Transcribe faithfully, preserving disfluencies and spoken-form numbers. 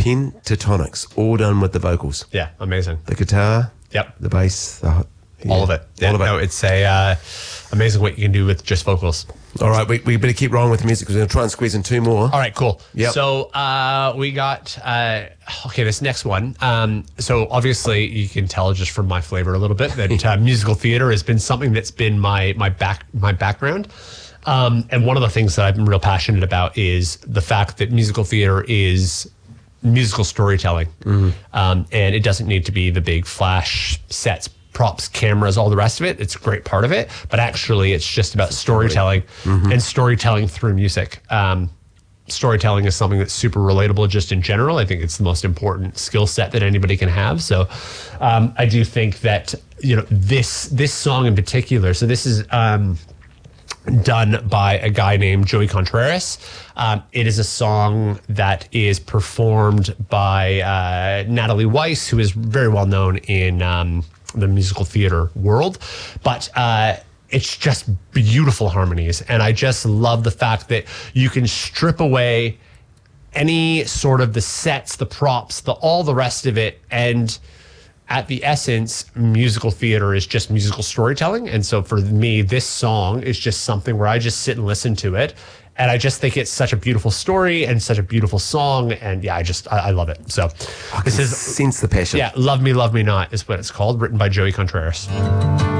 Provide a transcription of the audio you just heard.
Pentatonix, all done with the vocals. Yeah, amazing. The guitar, Yep. the bass, the, yeah, all of it. Yeah, all of it. No, it's a uh, amazing what you can do with just vocals. All right, we, we better keep rolling with the music because we're going to try and squeeze in two more. All right, cool. Yep. So uh, we got, uh, okay, this next one. Um, so obviously you can tell just from my flavor a little bit that uh, musical theater has been something that's been my my back my background. Um, and one of the things that I've been real passionate about is the fact that musical theater is musical storytelling. Mm-hmm. Um, and it doesn't need to be the big flash sets, props, cameras, all the rest of it. It's a great part of it, but actually it's just about storytelling mm-hmm. and storytelling through music. Um, storytelling is something that's super relatable just in general. I think it's the most important skill set that anybody can have. So um, I do think that, you know, this, this song in particular, so this is um, done by a guy named Joey Contreras. Um, it is a song that is performed by uh, Natalie Weiss, who is very well known in um, the musical theater world, but uh, it's just beautiful harmonies. And I just love the fact that you can strip away any sort of the sets, the props, the all the rest of it, and at the essence, musical theater is just musical storytelling. And so for me, this song is just something where I just sit and listen to it. And I just think it's such a beautiful story and such a beautiful song. And yeah, I just, I, I love it. So I this is, sense the passion. yeah, Love Me, Love Me Not is what it's called, written by Joey Contreras.